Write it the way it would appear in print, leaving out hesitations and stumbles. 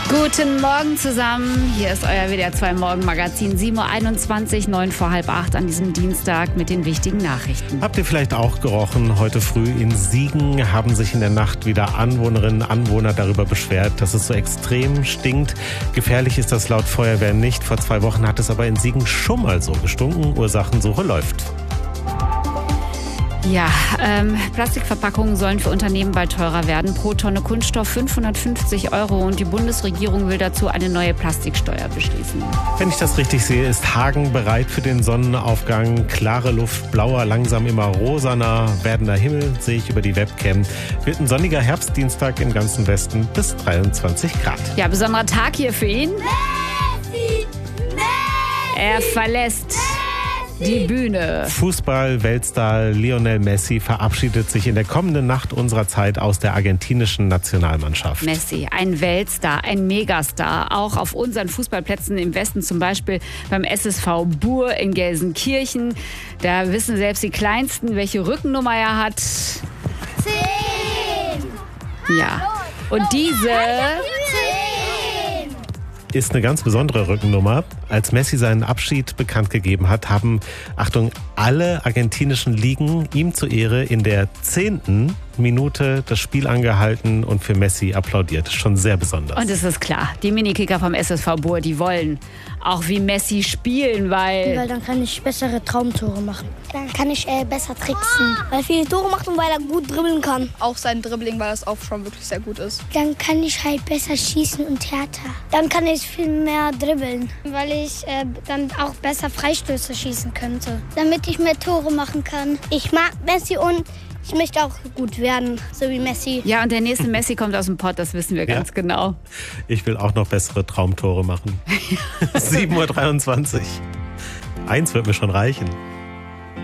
Guten Morgen zusammen. Hier ist euer WDR 2 Morgenmagazin. 7:21 Uhr, 9 vor halb 8 an diesem Dienstag mit den wichtigen Nachrichten. Habt ihr vielleicht auch gerochen? Heute früh in Siegen haben sich in der Nacht wieder Anwohnerinnen und Anwohner darüber beschwert, dass es so extrem stinkt. Gefährlich ist das laut Feuerwehr nicht. Vor 2 Wochen hat es aber in Siegen schon mal so gestunken. Ursachensuche läuft. Ja, Plastikverpackungen sollen für Unternehmen bald teurer werden. Pro Tonne Kunststoff 550 € und die Bundesregierung will dazu eine neue Plastiksteuer beschließen. Wenn ich das richtig sehe, ist Hagen bereit für den Sonnenaufgang. Klare Luft, blauer, langsam immer rosaner werdender Himmel sehe ich über die Webcam. Wird ein sonniger Herbstdienstag im ganzen Westen bis 23 Grad. Ja, besonderer Tag hier für ihn. Messi! Er verlässt die Bühne. Fußball-Weltstar Lionel Messi verabschiedet sich in der kommenden Nacht unserer Zeit aus der argentinischen Nationalmannschaft. Messi, ein Weltstar, ein Megastar. Auch auf unseren Fußballplätzen im Westen, zum Beispiel beim SSV Buhr in Gelsenkirchen. Da wissen selbst die Kleinsten, welche Rückennummer er hat. 10! Ja. Und diese Ist eine ganz besondere Rückennummer. Als Messi seinen Abschied bekannt gegeben hat, haben, Achtung, alle argentinischen Ligen ihm zur Ehre in der 10. Minute das Spiel angehalten und für Messi applaudiert. Schon sehr besonders. Und es ist klar, die Minikicker vom SSV Buhr, die wollen auch wie Messi spielen, weil Dann kann ich bessere Traumtore machen. Dann kann ich besser tricksen. Weil er viele Tore macht und weil er gut dribbeln kann. Auch sein Dribbling, weil das auch schon wirklich sehr gut ist. Dann kann ich halt besser schießen und härter. Dann kann ich viel mehr dribbeln. Weil ich dann auch besser Freistöße schießen könnte. Damit ich mehr Tore machen kann. Ich mag Messi und ich möchte auch gut werden, so wie Messi. ja, und der nächste Messi kommt aus dem Pott, das wissen wir ganz genau. Ich will auch noch bessere Traumtore machen. 7:23 Uhr. Eins wird mir schon reichen.